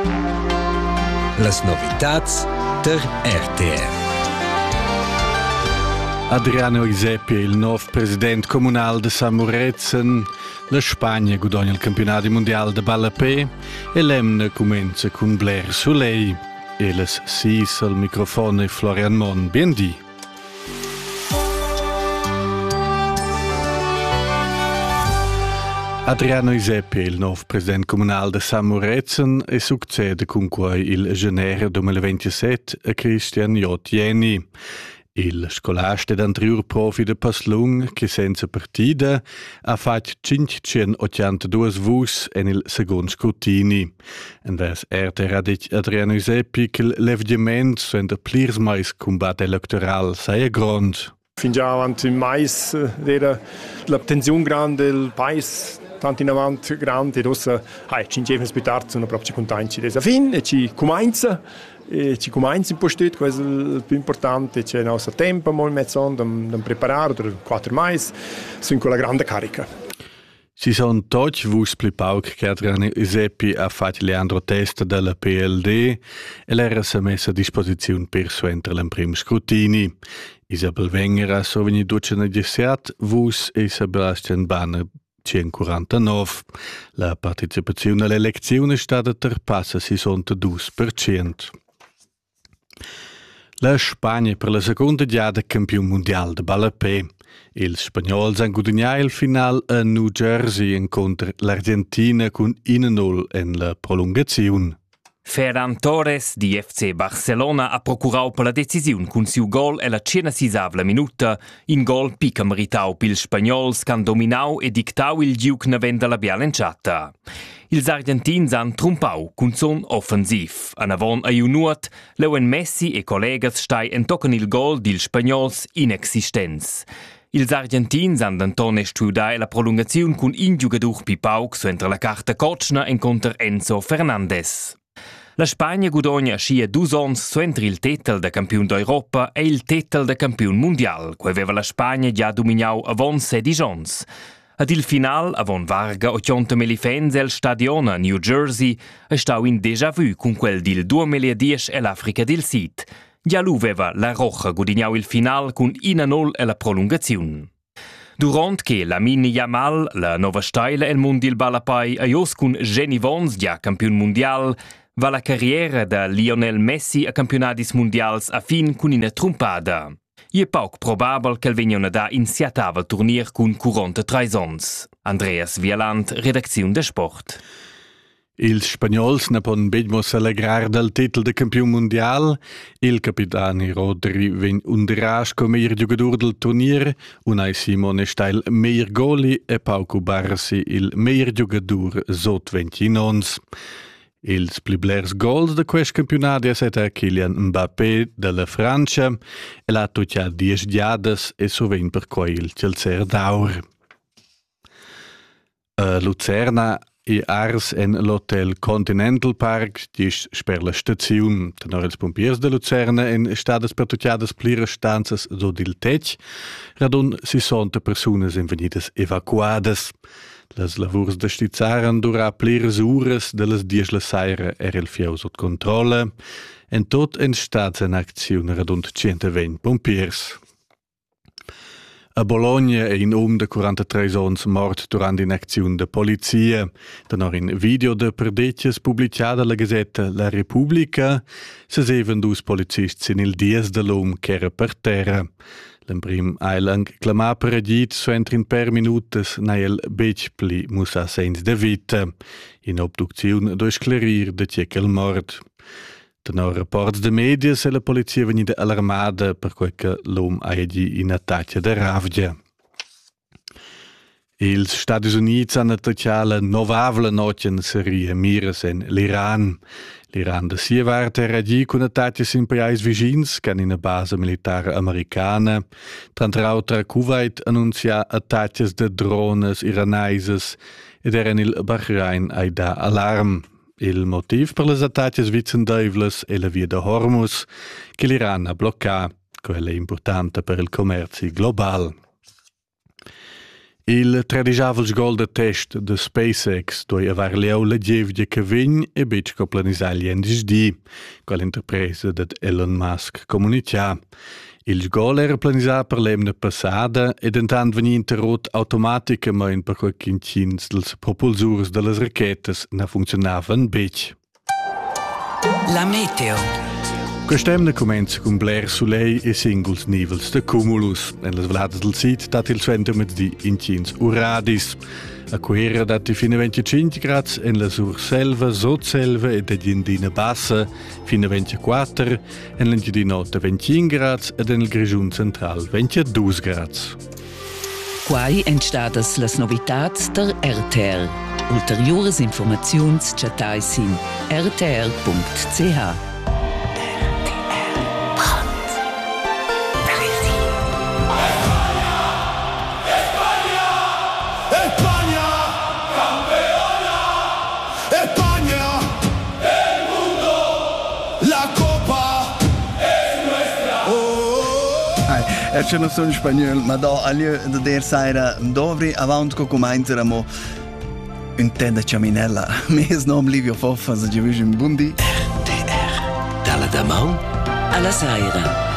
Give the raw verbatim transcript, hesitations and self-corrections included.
Las novitats der R T M. Adriano Isepi, il nuovo presidente comunale di Samurezen, la Spagna guadagna il campionato mondiale di ballapé e l'Emne comincia con Blair Soleil. E les sis al microfono Florian Mon. Biendi. Adriano Isepi, il nuovo presidente comunale di Samurezen, e succede con cui il gennaio duemilaventisette a Christian J. Jenny. Il scolaste d'antriur profi de Paslung, che senza partida, ha fatto cinquecentottantadue vus en il secondo scrutini. En vers erte radic Adriano Isepi che l'evgement suenter plirs mais combat electoral sei grond. Fin già avanti in mais era la tensione grande del paese, tanto in avanti grande, e adesso hai cinque spitar sono proprio contenti dessa fin e ci comincia e ci comincia in postet, questo è il più importante, c'è il nostro tempo molto mezzo da, da preparare per quattro mais, sono con la grande carica. Ci sono tutti vus pli pauc che Adriano Isepi ha fatto Leandro Testa della P L D e l'era si messa a disposizione per suentrare in primo scrutini. Isabel Wenger ha soveni duecentodiciassette vus e Sebastian Banner centoquarantanove. La partecipazione alle elezioni è stata terpassa sessantadue per cento. La Spagna per la seconda giada campione mondiale di ballapé. Il spagnol han guadagnato il final a New Jersey incontra l'Argentina con uno a nolla in la prolungazione. Ferran Torres di F C Barcelona ha procurato per la decisione con suo gol e la centosessanta minuta, in gol pica meritau pil spagnols che han dominau e dictau il giuc navenda la bialenciata. Ils argentins han trumpau con son offensiv. An avon a Junuat, Leon Messi e collegas stai en tocan il gol dil spagnols inexistents. Ils argentins han d'Antone studiato la prolungazione con un giocatore pipauc su entra la carta Kotschner incontra Enzo Fernandez. La Spagna guadagna scia due ons su entri il titel da campione d'Europa e il titel da campione mondiale, che aveva la Spagna già dominau avon sedici ons. Ad il final, avon varga ottantamila fans el stadion a New Jersey, è stau in déjà vu con quel del duemiladieci e l'Africa del Sud. Già lui aveva la Roja guadagnau il final con uno a nolla e la prolungazione. Durant che la Mini Yamal, la nova steila el mondial balapai a jos con Jenny Vons, già campione mondiale, va la carriera da Lionel Messi a campionatis mondials a fin con una trompada. È poco probabile che vengano da iniziatava il turnier con quarantatré ans. Andreas Vialant, redazione de Sport. Ils spagnols ne pon bedmos allegrar dal titel de campione mondial. Il capitani Rodri ven underas come meilleur giocatore del turnier, Unai Simone Steil meilleur goli e Pauco Barsi il meilleur giocatore sot venti ons. Ils pli blers gols de quest campionat è stata Kylian Mbappé della Francia e l'ha tocciato dieci giadas e soven per cui il Celser d'Aur. A Lucerna e Ars en l'Hotel Continental Park dis per la stazione. Tenor els pompiers de Lucerna en stades per tocciadas plire stanzas do dil tech, radun sessanta personas en venidas evacuadas. Las lavurs de stizzaren durà plires ures de las dies la saira era il fieu sot controlla, en tot en stats en aczione radun centoventi pompiers. A Bologna è in um de quarantatré ons mort durant in aczione de polizia. Danor in video de perdetjes publicata la Gazzetta La Repubblica, se seven dus policists in il dies de l'um che era per terra. L'emprim ailang clamà per agit su entrin per minutes na el bec pli musa sens de vita. In obduczione do esclarir de cekel mort. Tenor rapports de media se la polizia venida allarmada per quel che l'uomo hagi in attacca de ravgia. Ils Stati Uniti hanno attaccato la novavla notien serie miras en l'Iran. L'Iran da sia varte reagì con attacchi in paesi vicins, che in una base militare americana. Tra l'altro Kuwait annunzia attacchi de drones iranaises ed era il Bahrain ai da allarm. Il motiv per les attacchi vicendeivles è la via de Hormuz, che l'Iran ha bloccato, quella è importante per il commercio globale. Il tradischavel gol de test de SpaceX doi avar leu la gevgia che vegn e bec co planisagli endisdi, qual interpresa dat Elon Musk comunicà. Il gol era planisà per l'emna passada ed entant veni interrot automaticament per quei quinchins dels propulsurs de las rachetas na funzionavan bec. La meteo. Quest'emna comenza con bler sulei e singuls nivels de cumulus. En las vladas del sit dat il sventer med di incins uradis. A quera dat i fino a venticinque grads en la surselva, sotselva e de Gendina bassa fino a ventiquattro, en l'Engiadinota venticinque grads ed en il Grigiun central ventidue grads. Quai entstadas las novitats der R T R. Ulteriores informaziuns chatais in r t r punct c h. C'è non sono spagnolo, ma do a lieu de der saira dovri avant co cominciamo un tè de ciaminella. Mes nom Livio Foffa, se già un bundi. R T R. Dalla damau alla saira.